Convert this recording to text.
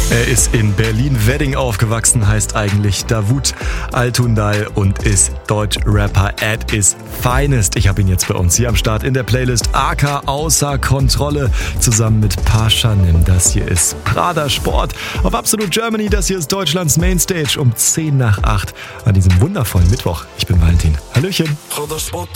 Er ist in Berlin-Wedding aufgewachsen, heißt eigentlich Davut Altundal und ist Deutsch-Rapper at his finest. Ich habe ihn jetzt bei uns hier am Start in der Playlist AK außer Kontrolle zusammen mit Paschanim. Das hier ist Prada Sport auf Absolut Germany. Das hier ist Deutschlands Mainstage um 7:50 an diesem wundervollen Mittwoch. Ich bin Valentin. Hallöchen. Prada Sport